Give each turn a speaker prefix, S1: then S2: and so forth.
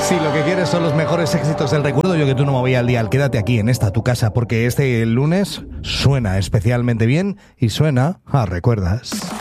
S1: Si lo que quieres son los mejores éxitos del recuerdo, yo que tú no me voy al dial, quédate aquí en esta tu casa, porque este lunes suena especialmente bien y suena a recuerdas.